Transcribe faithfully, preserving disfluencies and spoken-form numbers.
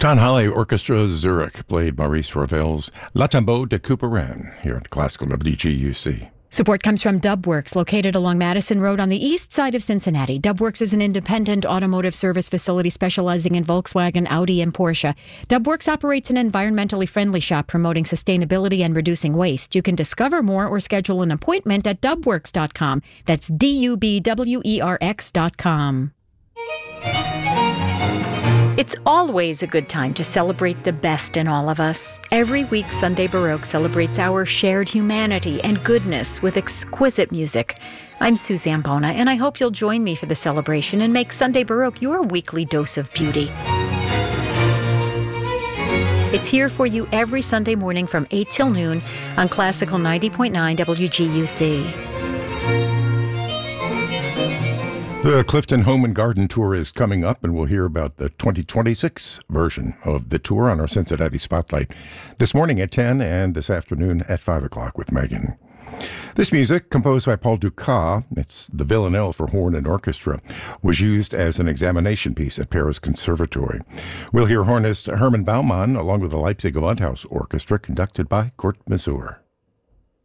Tannhalle Orchestra Zurich played Maurice Ravel's La Tombeau de Couperin here at Classical W G U C. Support comes from Dubworks, located along Madison Road on the east side of Cincinnati. Dubworks is an independent automotive service facility specializing in Volkswagen, Audi, and Porsche. Dubworks operates an environmentally friendly shop promoting sustainability and reducing waste. You can discover more or schedule an appointment at dubworks dot com. That's D U B W E R X dot com. It's always a good time to celebrate the best in all of us. Every week, Sunday Baroque celebrates our shared humanity and goodness with exquisite music. I'm Suzanne Bona, and I hope you'll join me for the celebration and make Sunday Baroque your weekly dose of beauty. It's here for you every Sunday morning from eight till noon on Classical ninety point nine W G U C. The Clifton Home and Garden Tour is coming up, and we'll hear about the twenty twenty-six version of the tour on our Cincinnati Spotlight this morning at ten and this afternoon at five o'clock with Megan. This music, composed by Paul Dukas, it's the Villanelle for horn and orchestra, was used as an examination piece at Paris Conservatory. We'll hear hornist Herman Baumann along with the Leipzig Gewandhaus Orchestra, conducted by Kurt Masur.